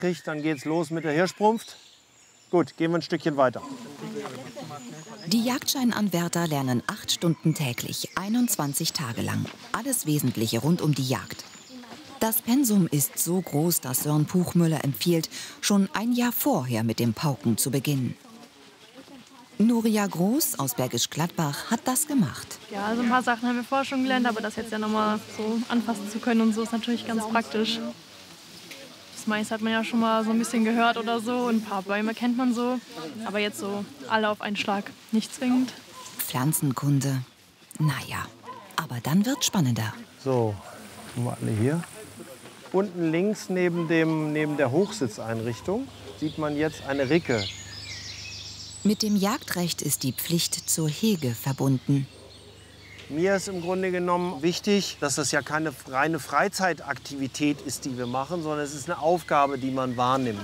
kriegt, dann geht's los mit der Hirschbrunft. Gut, gehen wir ein Stückchen weiter. Die Jagdscheinanwärter lernen 8 Stunden täglich, 21 Tage lang. Alles Wesentliche rund um die Jagd. Das Pensum ist so groß, dass Sören Puchmüller empfiehlt, schon ein Jahr vorher mit dem Pauken zu beginnen. Nuria Groß aus Bergisch Gladbach hat das gemacht. Ja, also ein paar Sachen haben wir vorher schon gelernt, aber das jetzt ja nochmal so anfassen zu können und so ist natürlich ganz praktisch. Das Mais hat man ja schon mal so ein bisschen gehört oder so und ein paar Bäume kennt man so, aber jetzt so alle auf einen Schlag nicht zwingend. Pflanzenkunde, naja, aber dann wird spannender. So, haben wir alle hier. Unten links neben der Hochsitzeinrichtung sieht man jetzt eine Ricke. Mit dem Jagdrecht ist die Pflicht zur Hege verbunden. Mir ist im Grunde genommen wichtig, dass das ja keine reine Freizeitaktivität ist, die wir machen, sondern es ist eine Aufgabe, die man wahrnimmt.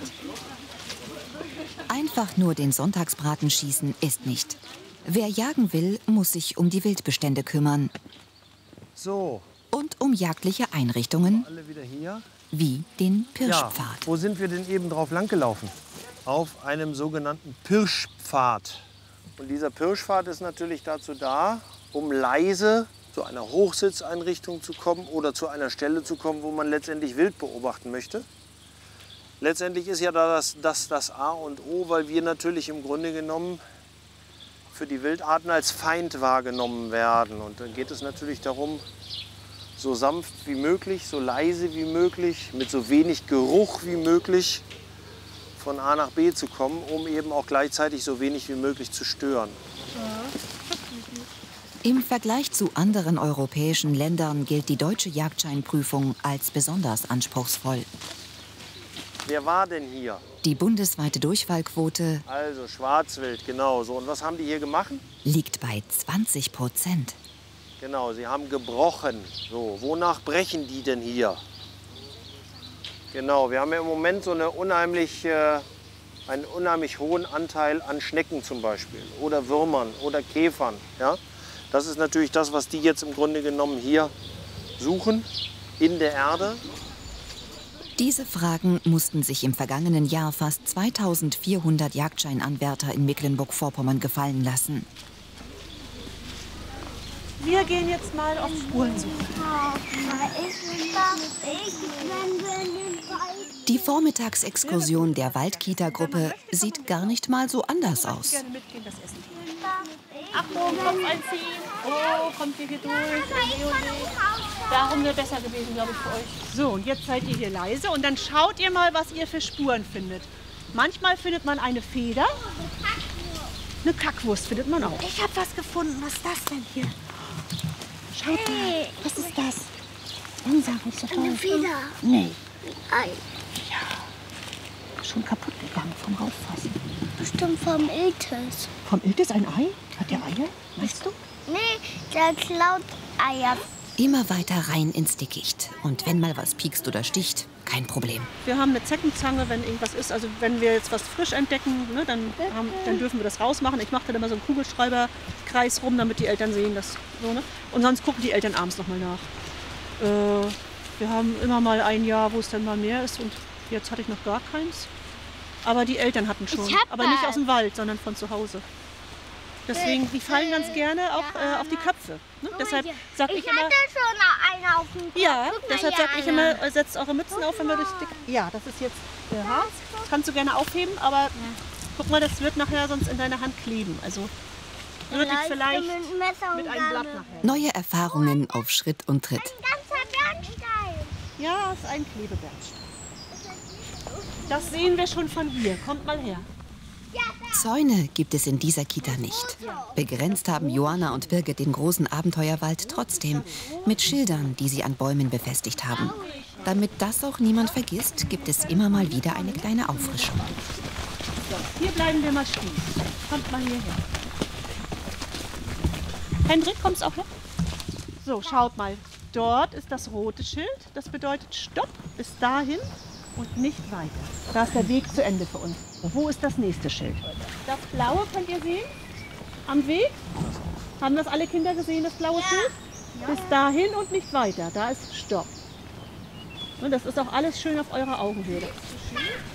Einfach nur den Sonntagsbraten schießen ist nicht. Wer jagen will, muss sich um die Wildbestände kümmern. So. Und um jagdliche Einrichtungen, Alle wieder hier. wie den Pirschpfad. Ja, wo sind wir denn eben drauf langgelaufen? Auf einem sogenannten Pirschpfad. Und dieser Pirschpfad ist natürlich dazu da, um leise zu einer Hochsitzeinrichtung zu kommen oder zu einer Stelle zu kommen, wo man letztendlich Wild beobachten möchte. Letztendlich ist ja das A und O, weil wir natürlich im Grunde genommen für die Wildarten als Feind wahrgenommen werden. Und dann geht es natürlich darum, so sanft wie möglich, so leise wie möglich, mit so wenig Geruch wie möglich von A nach B zu kommen, um eben auch gleichzeitig so wenig wie möglich zu stören. Im Vergleich zu anderen europäischen Ländern gilt die deutsche Jagdscheinprüfung als besonders anspruchsvoll. Wer war denn hier? Die bundesweite Durchfallquote Also Schwarzwild, genau so. Und was haben die hier gemacht? liegt bei 20%. Genau, sie haben gebrochen. So, wonach brechen die denn hier? Genau, wir haben ja im Moment so einen unheimlich hohen Anteil an Schnecken zum Beispiel oder Würmern oder Käfern. Ja? Das ist natürlich das, was die jetzt im Grunde genommen hier suchen in der Erde. Diese Fragen mussten sich im vergangenen Jahr fast 2400 Jagdscheinanwärter in Mecklenburg-Vorpommern gefallen lassen. Wir gehen jetzt mal auf Spurensuche. Die Vormittagsexkursion der Waldkita-Gruppe sieht gar nicht mal so anders aus. Gerne mitgehen, das Essen. Achtung, Kopf einziehen. Oh, kommt ihr hier durch? Darum wäre besser gewesen, glaube ich, für euch. So, und jetzt seid ihr hier leise und dann schaut ihr mal, was ihr für Spuren findet. Manchmal findet man eine Feder. Eine Kackwurst findet man auch. Ich habe was gefunden. Was ist das denn hier? Schaut mal. Was ist das? Unser eine Feder. Nee. Ei. Ja. Schon kaputt gegangen vom Rauffassen. Bestimmt vom Iltis. Vom Iltis ein Ei? Hat der Eier? Weißt du? Nee, der klaut Eier. Immer weiter rein ins Dickicht. Und wenn mal was piekst oder sticht, kein Problem. Wir haben eine Zeckenzange, wenn irgendwas ist. Also wenn wir jetzt was frisch entdecken, ne, dann dürfen wir das rausmachen. Ich mache dann immer so einen Kugelschreiberkreis rum, damit die Eltern sehen, dass so. Ne? Und sonst gucken die Eltern abends noch mal nach. Wir haben immer mal ein Jahr, wo es dann mal mehr ist. Und jetzt hatte ich noch gar keins. Aber die Eltern hatten schon. Aber nicht aus dem Wald, sondern von zu Hause. Deswegen, die fallen ganz gerne auch auf die Köpfe. Ne? Deshalb sage ich immer. Ich hatte schon eine auf dem Kopf. Ja, Guck mal deshalb hier sage ich eine. immer, setzt eure Mützen auf, wenn wir durch die... Ja, das ist jetzt der Harz. Das kannst du gerne aufheben, aber guck mal, das wird nachher sonst in deiner Hand kleben. Also würde ich vielleicht mit einem Blatt nachher. Neue Erfahrungen auf Schritt und Tritt. Ein ganzer Bernstein. Ja, es ist ein Klebebernstein. Das sehen wir schon von hier. Kommt mal her. Zäune gibt es in dieser Kita nicht. Begrenzt haben Johanna und Birgit den großen Abenteuerwald trotzdem mit Schildern, die sie an Bäumen befestigt haben. Damit das auch niemand vergisst, gibt es immer mal wieder eine kleine Auffrischung. So, hier bleiben wir mal stehen. Kommt mal hierher. Hendrik, kommst auch her? So, schaut mal. Dort ist das rote Schild. Das bedeutet Stopp bis dahin und nicht weiter. Da ist der Weg zu Ende für uns. Wo ist das nächste Schild? Das blaue könnt ihr sehen? Am Weg? Haben das alle Kinder gesehen, das blaue Schild? Ja. Bis dahin und nicht weiter. Da ist Stopp. Und das ist auch alles schön auf eurer Augenhöhe.